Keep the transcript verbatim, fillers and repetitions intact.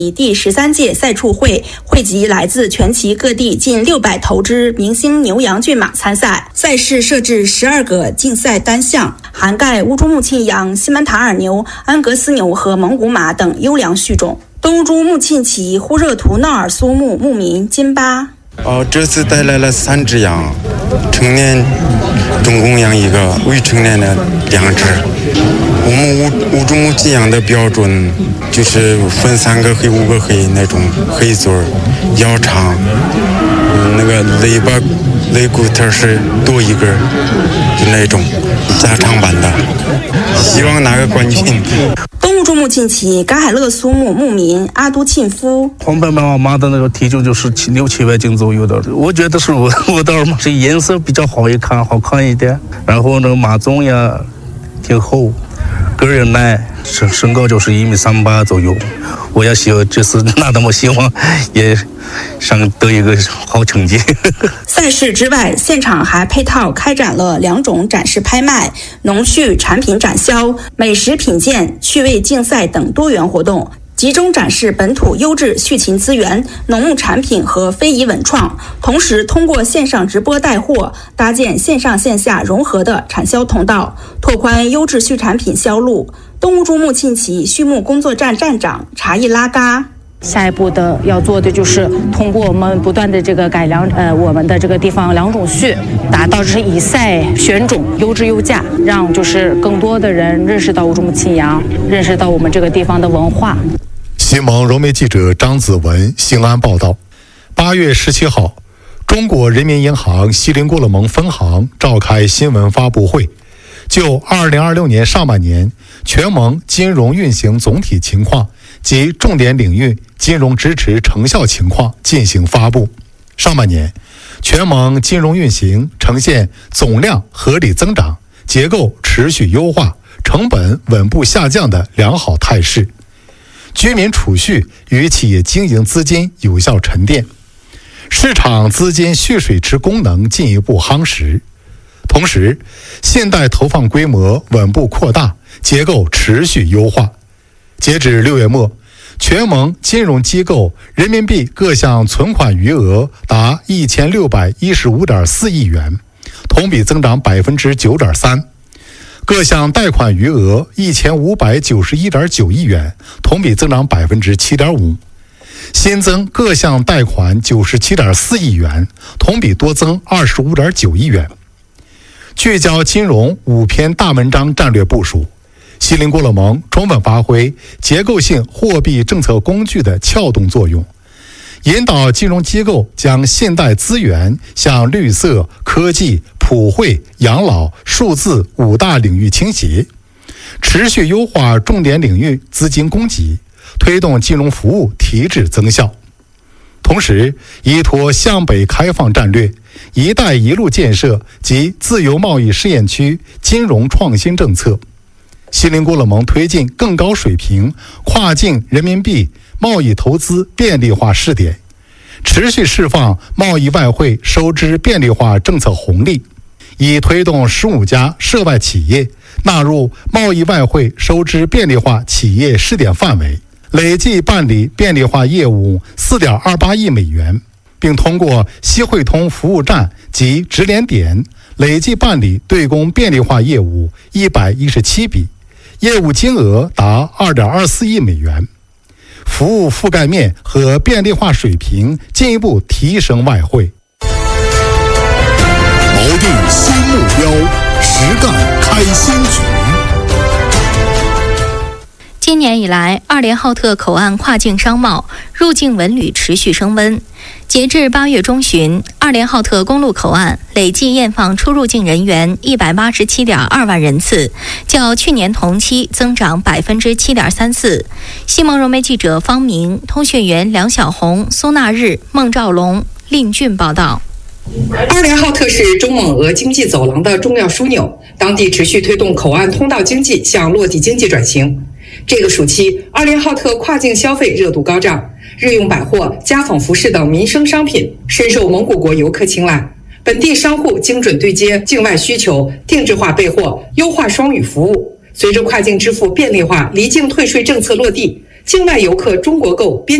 第十三届赛畜会汇集来自全旗各地近六百头之明星牛羊骏马参赛。赛事设置十二个竞赛单项，涵盖乌珠穆沁羊、西门塔尔牛、安格斯牛和蒙古马等优良畜种。东乌珠穆沁旗呼热图闹尔苏木牧民金巴。 哦，这次带来了三只羊，成年中公羊一个，未成年的两只。我们乌乌珠穆沁羊的标准就是分三个黑、五个黑那种黑嘴儿，腰长，嗯，那个肋巴肋骨头是多一根，就那种加长版的。希望拿个冠军。 东乌珠穆沁旗噶海勒苏木牧民阿都沁夫。 黄白马马的那个体重就是七六七百斤左右的，我觉得是我我的马是颜色比较好一看，好看一点，然后那个马鬃呀挺厚，个儿也耐，身身高就是一米三八左右。我也希望这次拿的，我希望也想得一个好成绩。 赛事之外，现场还配套开展了两种展示拍卖、农畜产品展销、美食品鉴、趣味竞赛等多元活动，集中展示本土优质畜禽资源、农牧产品和非遗文创，同时通过线上直播带货，搭建线上线下融合的产销通道，拓宽优质畜产品销路。东乌珠穆沁旗畜牧工作站站长查伊拉嘎。 下一步的要做的就是通过我们不断的这个改良，呃，我们的这个地方良种畜，达到就是以赛选种，优质优价，让就是更多的人认识到乌珠穆沁羊，认识到我们这个地方的文化。 新闻融媒记者张子文西安报道。八月十七号，中国人民银行锡林郭勒盟分行召开新闻发布会，就二零二六年上半年全盟金融运行总体情况及重点领域金融支持成效情况进行发布。上半年，全盟金融运行呈现总量合理增长、结构持续优化、成本稳步下降的良好态势。居民储蓄与企业经营资金有效沉淀，市场资金蓄水池功能进一步夯实。同时，信贷投放规模稳步扩大，结构持续优化。截至六月末，全盟金融机构人民币各项存款余额达一千六百一十五点四亿元，同比增长百分之九点三。各项贷款余额一千五百九十一点九亿元，同比增长百分之七点五。新增各项贷款九十七点四亿元，同比多增二十五点九亿元。聚焦金融五篇大文章战略部署，锡林郭勒盟充分发挥结构性货币政策工具的撬动作用，引导金融机构将信贷资源向绿色、科技、普惠、养老、数字五大领域倾斜，持续优化重点领域资金供给，推动金融服务提质增效。同时，依托向北开放战略、一带一路建设及自由贸易试验区金融创新政策，锡林郭勒盟推进更高水平跨境人民币贸易投资便利化试点，持续释放贸易外汇收支便利化政策红利，以推动十五家涉外企业纳入贸易外汇收支便利化企业试点范围，累计办理便利化业务 四点二八亿美元，并通过西汇通服务站及直联点累计办理对公便利化业务一百一十七笔，业务金额达 二点二四亿美元，服务覆盖面和便利化水平进一步提升外汇。 锚定新目标，实干开新局。 今年以来，二连浩特口岸跨境商贸、入境文旅持续升温。截至八月中旬，二连浩特公路口岸累计验放出入境人员一百八十七点二万人次，较去年同期增长百分之七点三四。西蒙融媒记者方明、通讯员梁小红、苏纳日、孟兆龙、令俊报道。 二连浩特是中蒙俄经济走廊的重要枢纽，当地持续推动口岸通道经济向落地经济转型。这个暑期，二连浩特跨境消费热度高涨，日用百货、家纺服饰等民生商品深受蒙古国游客青睐。本地商户精准对接境外需求，定制化备货，优化双语服务。随着跨境支付便利化、离境退税政策落地， 境外游客中国购边